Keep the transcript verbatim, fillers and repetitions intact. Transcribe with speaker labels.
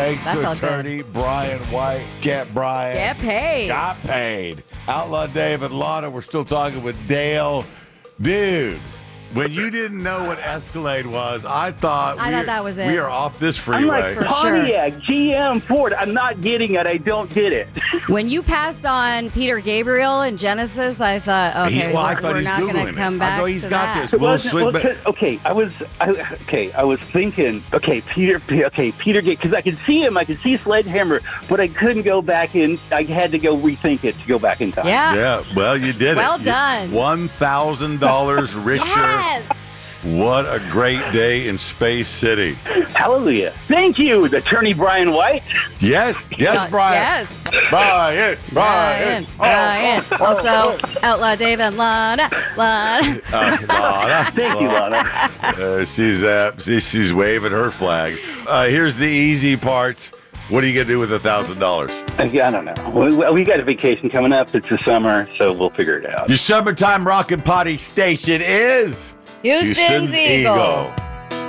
Speaker 1: Thanks
Speaker 2: That
Speaker 1: to
Speaker 2: felt good.
Speaker 1: attorney Brian White. Get Brian.
Speaker 2: Get paid.
Speaker 1: Got paid. Outlaw Dave and Lana, we're still talking with Dale. Dude, when you didn't know what Escalade was, I thought,
Speaker 2: I
Speaker 1: we,
Speaker 2: thought that was it.
Speaker 1: we are off this
Speaker 3: I'm
Speaker 1: freeway.
Speaker 3: like
Speaker 2: For
Speaker 3: Pontiac, G M, Ford. I'm not getting it. I don't get it.
Speaker 2: When you passed on Peter Gabriel in Genesis, I thought,
Speaker 1: He-
Speaker 2: okay,
Speaker 1: well, I
Speaker 2: we're,
Speaker 1: thought
Speaker 2: we're
Speaker 1: he's
Speaker 2: not going
Speaker 1: Googling
Speaker 2: to
Speaker 1: it.
Speaker 2: come
Speaker 1: I
Speaker 2: back
Speaker 1: go, he's
Speaker 2: to
Speaker 1: got
Speaker 2: that.
Speaker 1: this.
Speaker 3: It
Speaker 1: We'll
Speaker 3: wasn't-
Speaker 1: swing
Speaker 3: well,
Speaker 1: back.
Speaker 3: 'cause- okay, I was, I, okay, I was thinking, okay, Peter, okay, Peter, because I could see him, I could see Sledgehammer, but I couldn't go back in. I had to go rethink it to go back in time.
Speaker 2: Yeah.
Speaker 1: Yeah, well, you did
Speaker 2: Well
Speaker 1: it.
Speaker 2: done.
Speaker 1: one thousand dollars richer.
Speaker 2: Yes.
Speaker 1: What a great day in Space City.
Speaker 3: Hallelujah! Thank you, Attorney Brian White.
Speaker 1: Yes, yes,
Speaker 2: Uh,
Speaker 1: Brian.
Speaker 2: Yes.
Speaker 1: Brian,
Speaker 2: Brian.
Speaker 1: Brian.
Speaker 2: Brian. Also, Outlaw Dave and Lana. Lana.
Speaker 1: Uh, Lana.
Speaker 3: Thank you, Lana.
Speaker 1: Uh, she's uh, she, she's waving her flag. Uh, here's the easy part. What are you gonna do with a thousand dollars?
Speaker 3: I don't know. We, we got a vacation coming up. It's the summer, so we'll figure it out.
Speaker 1: Your summertime rockin' potty station is
Speaker 2: Houston's, Eagle.
Speaker 1: Eagle.